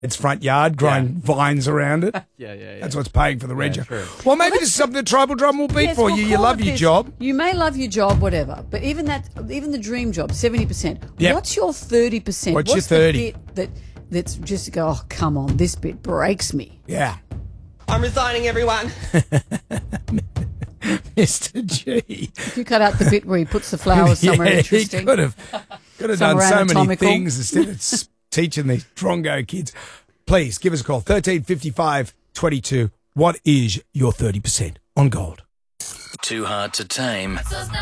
its front yard, growing vines around it. Yeah. That's what's paying for the reg. true. Well, maybe this is something the Tribal Drum will beat for you. You love your job. You may love your job, whatever, but even the dream job, 70%. Yep. What's your 30%? What's your 30? The bit that's just go, oh, come on, this bit breaks me. Yeah. I'm resigning, everyone. Mr. G. If you cut out the bit where he puts the flowers somewhere interesting. He could have done Somewhere so many anatomical. things instead of teaching these Drongo kids. Please give us a call, 1355 22. What is your 30% on Gold? Too hard to tame.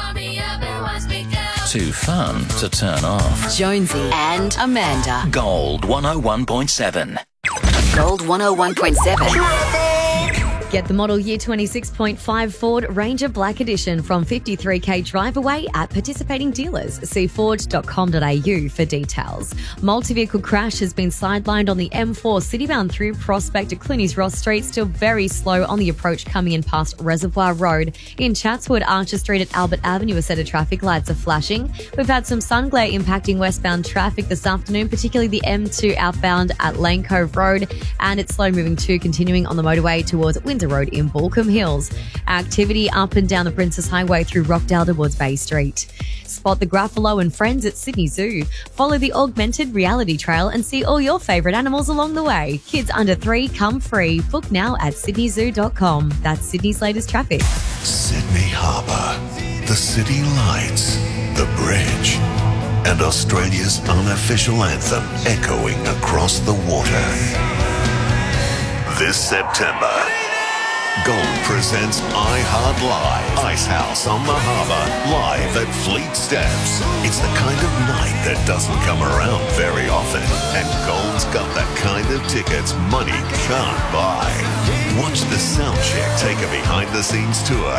Too fun to turn off. Jonesy and Amanda. Gold 101.7. Gold 101.7. Get the model year 26.5 Ford Ranger Black Edition from 53k drive away at participating dealers. See ford.com.au for details. Multi-vehicle crash has been sidelined on the M4 citybound through Prospect at Cluny's Ross Street. Still very slow on the approach coming in past Reservoir Road. In Chatswood, Archer Street at Albert Avenue, a set of traffic lights are flashing. We've had some sun glare impacting westbound traffic this afternoon, particularly the M2 outbound at Lane Cove Road. And it's slow moving too, continuing on the motorway towards Windsor Road in Balcombe Hills. Activity up and down the Princess Highway through Rockdale towards Bay Street. Spot the Gruffalo and friends at Sydney Zoo. Follow the augmented reality trail and see all your favourite animals along the way. Kids under 3 come free. Book now at sydneyzoo.com. That's Sydney's latest traffic. Sydney Harbour, the city lights, the bridge, and Australia's unofficial anthem echoing across the water. This September, Gold presents iHeart Live, Icehouse on the Harbour, live at Fleet Steps. It's the kind of night that doesn't come around very often, and Gold's got the kind of tickets money can't buy. Watch the Soundcheck take a behind-the-scenes tour